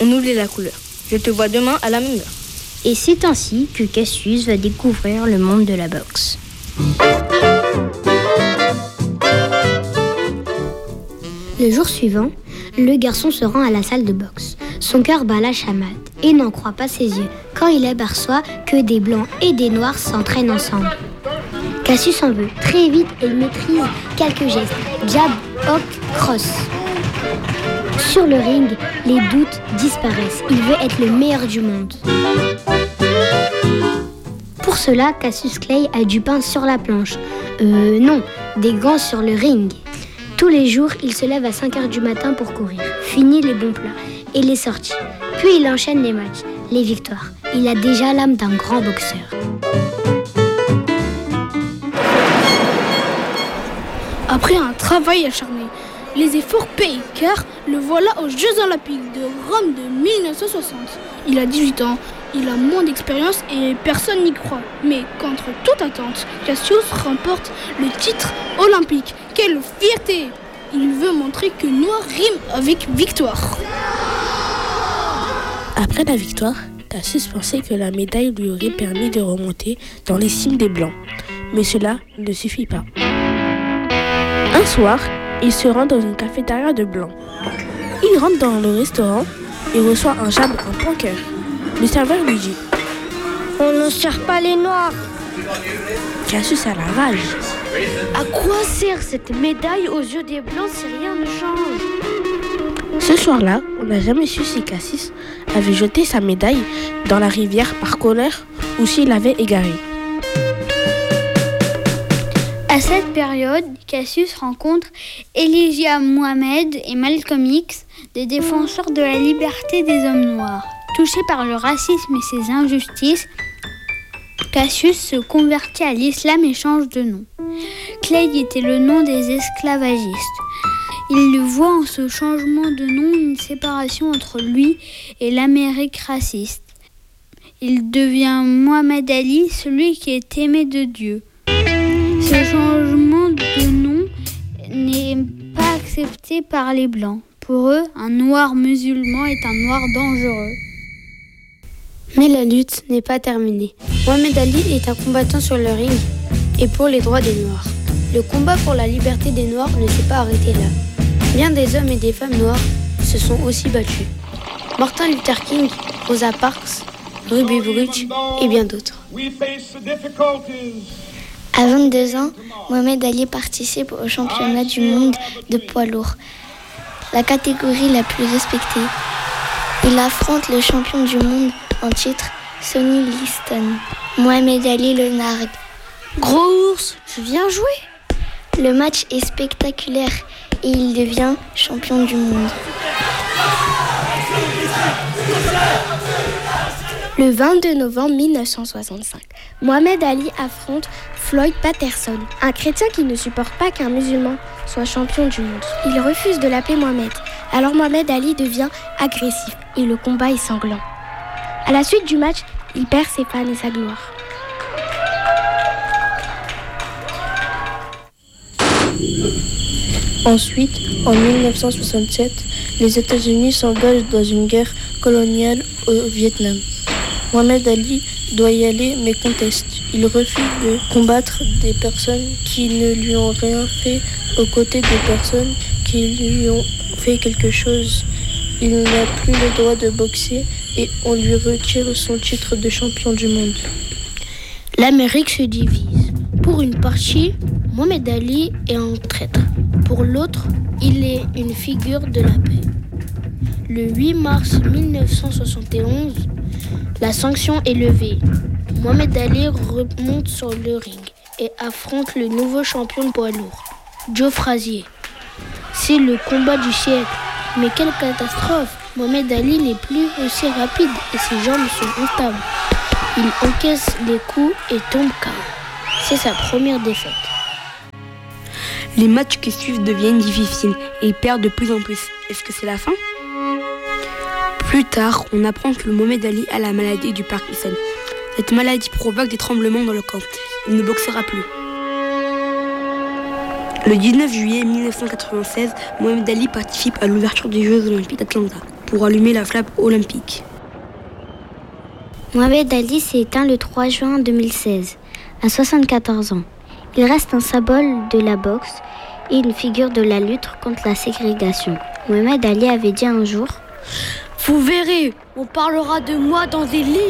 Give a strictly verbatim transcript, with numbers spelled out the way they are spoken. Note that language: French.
On oublie la couleur. Je te vois demain à la même heure. Et c'est ainsi que Cassius va découvrir le monde de la boxe. Le jour suivant, le garçon se rend à la salle de boxe. Son cœur bat la chamade et n'en croit pas ses yeux quand il aperçoit que des blancs et des noirs s'entraînent ensemble. Cassius en veut très vite et il maîtrise quelques gestes. Jab, hook, cross. Sur le ring, les doutes disparaissent. Il veut être le meilleur du monde. Pour cela, Cassius Clay a du pain sur la planche. Euh, non, des gants sur le ring. Tous les jours, il se lève à cinq heures du matin pour courir, finit les bons plats et les sorties. Puis il enchaîne les matchs, les victoires. Il a déjà l'âme d'un grand boxeur. Après un travail acharné, les efforts payent car le voilà aux Jeux Olympiques de Rome de dix-neuf cent soixante. Il a dix-huit ans, il a moins d'expérience et personne n'y croit. Mais contre toute attente, Cassius remporte le titre olympique. Quelle fierté! Il veut montrer que noir rime avec victoire. Après la victoire, Cassius pensait que la médaille lui aurait permis de remonter dans les cimes des Blancs. Mais cela ne suffit pas. Un soir, il se rend dans une cafétéria de Blancs. Il rentre dans le restaurant et reçoit un jab, un point cœur. Le serveur lui dit « On ne sert pas les noirs !» Cassius a la rage. À quoi sert cette médaille aux yeux des Blancs si rien ne change ? Ce soir-là, on n'a jamais su si Cassius avait jeté sa médaille dans la rivière par colère ou s'il l'avait égarée. À cette période, Cassius rencontre Elijah Muhammad et Malcolm X, des défenseurs de la liberté des hommes noirs. Touché par le racisme et ses injustices, Cassius se convertit à l'islam et change de nom. Clay était le nom des esclavagistes. Il voit en ce changement de nom une séparation entre lui et l'Amérique raciste. Il devient Muhammad Ali, celui qui est aimé de Dieu. Ce changement de nom n'est pas accepté par les Blancs. Pour eux, un noir musulman est un noir dangereux. Mais la lutte n'est pas terminée. Muhammad Ali est un combattant sur le ring et pour les droits des Noirs. Le combat pour la liberté des Noirs ne s'est pas arrêté là. Bien des hommes et des femmes noirs se sont aussi battus. Martin Luther King, Rosa Parks, Ruby Bridge et bien d'autres. À vingt-deux ans, Muhammad Ali participe au championnat du monde de poids lourd, la catégorie la plus respectée. Il affronte le champion du monde en titre, Sonny Liston. Muhammad Ali le nargue. Gros ours, je viens jouer. Le match est spectaculaire et il devient champion du monde. Le vingt-deux novembre mille neuf cent soixante-cinq, Muhammad Ali affronte Floyd Patterson, un chrétien qui ne supporte pas qu'un musulman soit champion du monde. Il refuse de l'appeler Mohamed, alors Muhammad Ali devient agressif et le combat est sanglant. À la suite du match, il perd ses fans et sa gloire. Ensuite, en mille neuf cent soixante-sept, les États-Unis s'engagent dans une guerre coloniale au Vietnam. Muhammad Ali doit y aller mais conteste. Il refuse de combattre des personnes qui ne lui ont rien fait aux côtés des personnes qui lui ont fait quelque chose. Il n'a plus le droit de boxer et on lui retire son titre de champion du monde. L'Amérique se divise. Pour une partie, Muhammad Ali est un traître. Pour l'autre, il est une figure de la paix. Le huit mars mille neuf cent soixante et onze, la sanction est levée. Muhammad Ali remonte sur le ring et affronte le nouveau champion de poids lourd, Joe Frazier. C'est le combat du siècle. Mais quelle catastrophe! Muhammad Ali n'est plus aussi rapide et ses jambes sont instables. Il encaisse les coups et tombe K O. C'est sa première défaite. Les matchs qui suivent deviennent difficiles et il perd de plus en plus. Est-ce que c'est la fin? Plus tard, on apprend que Muhammad Ali a la maladie du Parkinson. Cette maladie provoque des tremblements dans le corps. Il ne boxera plus. Le dix-neuf juillet mille neuf cent quatre-vingt-seize, Muhammad Ali participe à l'ouverture des Jeux Olympiques d'Atlanta. pour allumer la flamme olympique. Mohamed Ali s'est éteint le trois juin deux mille seize, à soixante-quatorze ans. Il reste un symbole de la boxe et une figure de la lutte contre la ségrégation. Mohamed Ali avait dit un jour « Vous verrez, on parlera de moi dans des livres !»